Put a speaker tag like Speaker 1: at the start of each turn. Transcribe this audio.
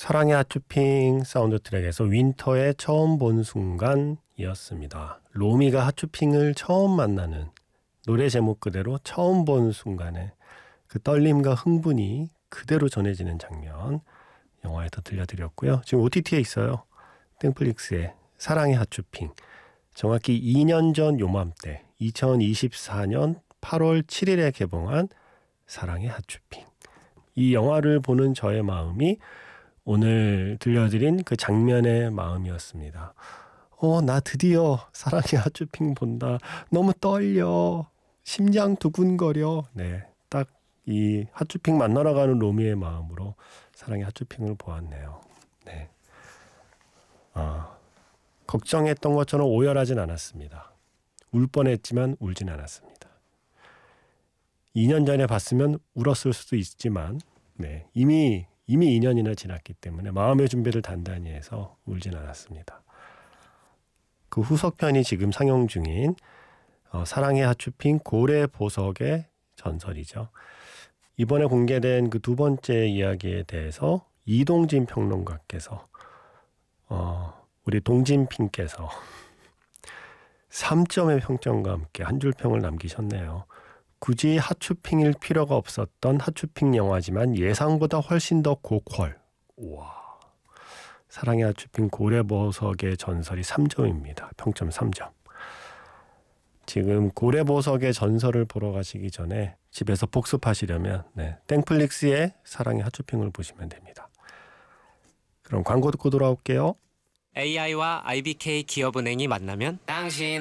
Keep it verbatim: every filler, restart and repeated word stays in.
Speaker 1: 사랑의 핫쇼핑 사운드 트랙에서 윈터의 처음 본 순간이었습니다. 로미가 핫쇼핑을 처음 만나는 노래 제목 그대로 처음 본 순간에 그 떨림과 흥분이 그대로 전해지는 장면 영화에서 들려드렸고요. 지금 오티티에 있어요. 땡플릭스의 사랑의 핫쇼핑. 정확히 이 년 전 요맘때 이천이십사 년 팔월 칠일에 개봉한 사랑의 핫쇼핑. 이 영화를 보는 저의 마음이 오늘 들려드린 그 장면의 마음이었습니다. 어, 나 드디어 사랑의 핫쇼핑 본다. 너무 떨려. 심장 두근거려. 네, 딱 이 핫쇼핑 만나러 가는 로미의 마음으로 사랑의 핫쇼핑을 보았네요. 네, 아, 걱정했던 것처럼 오열하진 않았습니다. 울 뻔했지만 울진 않았습니다. 이 년 전에 봤으면 울었을 수도 있지만 네, 이미 이미 이 년이나 지났기 때문에 마음의 준비를 단단히 해서 울진 않았습니다. 그 후속편이 지금 상영 중인 어, 사랑의 핫쇼핑 고래보석의 전설이죠. 이번에 공개된 그 두 번째 이야기에 대해서 이동진 평론가께서 어, 우리 동진핑께서 삼 점의 평점과 함께 한 줄 평을 남기셨네요. 굳이 핫쇼핑일 필요가 없었던 핫쇼핑 영화지만 예상보다 훨씬 더 고퀄. 우와. 사랑의 핫쇼핑 고래보석의 전설이 삼 점입니다. 평점 삼 점. 지금 고래보석의 전설을 보러 가시기 전에 집에서 복습하시려면 네, 땡플릭스의 사랑의 핫쇼핑을 보시면 됩니다. 그럼 광고 듣고 돌아올게요.
Speaker 2: 에이아이와 아이비케이 기업은행이 만나면 당신